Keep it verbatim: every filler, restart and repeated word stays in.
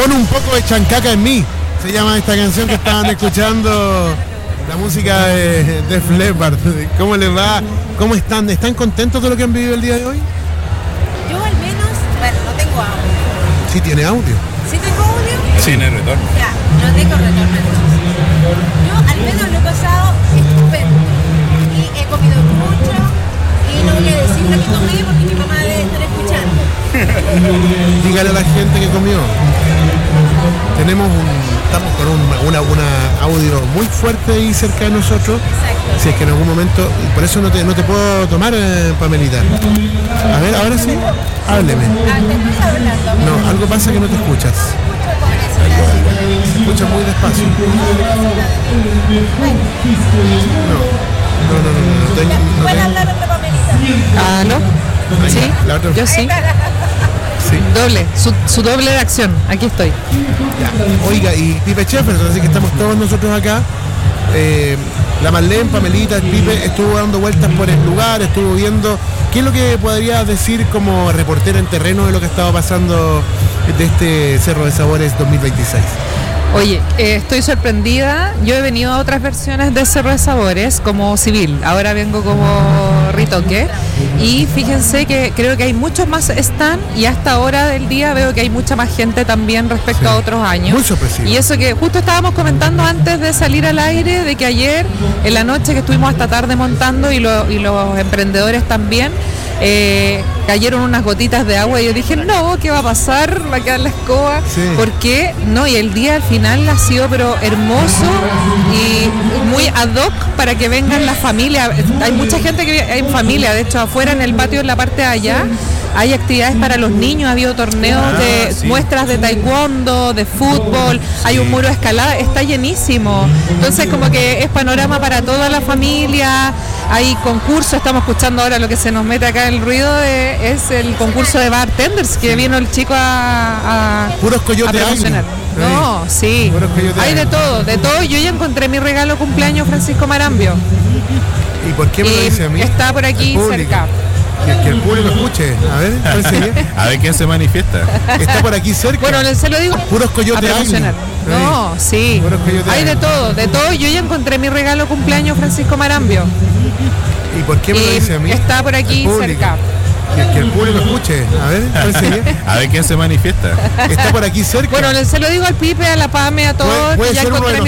Pon un poco de chancaca en mí. Se llama esta canción que estaban escuchando, la música de Def Leppard. ¿Cómo les va? ¿Cómo están? ¿Están contentos de lo que han vivido el día de hoy? Yo al menos, bueno, no tengo audio. Sí tiene audio. ¿Sí tengo audio? Sí, tiene retorno. Ya, no tengo retorno entonces. Yo al menos lo he pasado estupendo. Y he comido mucho. Y no voy a decir lo que comí porque mi mamá debe estar escuchando. Dígale a la gente que comió. Tenemos un, estamos con un una, una audio muy fuerte ahí cerca de nosotros. Exacto. Si es que en algún momento, por eso no te, no te puedo tomar, eh, Pamelita. A ver, ahora sí, hábleme. Ah, te estoy hablando. No, algo pasa que no te escuchas. Mucho pobrecita. Se escucha muy despacio. No, no, no, no. no, tengo, no ¿Puede tengo- hablar otra Pamelita? Ah, ¿no? Ahí, Sí, la otra- yo sí. Sí. Doble, su, su doble de acción. Aquí estoy. Ya. Oiga, y Pipe Jefferson, así que estamos todos nosotros acá. Eh, la Marlene, Pamelita, el Pipe estuvo dando vueltas por el lugar, estuvo viendo. ¿Qué es lo que podrías decir como reportera en terreno de lo que estaba pasando de este Cerro de Sabores dos mil veintiséis? Oye, eh, estoy sorprendida. Yo he venido a otras versiones de Cerro de Sabores como civil. Ahora vengo como ritoque. Y fíjense que creo que hay muchos más stand y hasta ahora del día veo que hay mucha más gente también respecto Sí. a otros años. Muy sorpresivo. Y eso que justo estábamos comentando antes de salir al aire, de que ayer en la noche que estuvimos hasta tarde montando y, lo- y los emprendedores también, eh, cayeron unas gotitas de agua y yo dije, no, ¿qué va a pasar? Va a quedar la escoba. Sí. ¿Por qué? No, y el día al final ha sido pero hermoso y muy ad hoc para que vengan las familias. Hay mucha gente que vive en familia, de hecho afuera en el patio en la parte de allá hay actividades para los niños, ha habido torneos Ah, de sí. muestras de taekwondo, de fútbol, hay un muro de escalada, está llenísimo. Entonces como que es panorama para toda la familia, hay concursos, estamos escuchando ahora lo que se nos mete acá el ruido, de, es el concurso de bartenders que vino el chico a, a, Puros a coyotes promocionar. agrios. No, sí, Puros coyotes hay de agrios. todo, de todo. Yo ya encontré mi regalo cumpleaños Francisco Marambio. ¿Y por qué me lo Y dice a mí? está por aquí Al público. cerca. Que, que el público escuche. A ver, parece bien. A ver quién se manifiesta. Está por aquí cerca. Bueno, se lo digo Puros a coyotes promocionar. agrios. No, sí. Puros coyotes Hay de agrios. todo, de todo. Yo ya encontré mi regalo cumpleaños Francisco Marambio. ¿Y por qué me lo Y dice a mí? está por aquí Al público. cerca. Que, que el público escuche. A ver, parece bien. A ver quién se manifiesta. Está por aquí cerca. Bueno, se lo digo al Pipe, a la Pame, a todos. Puede- puede que ya ser uno de encontré mi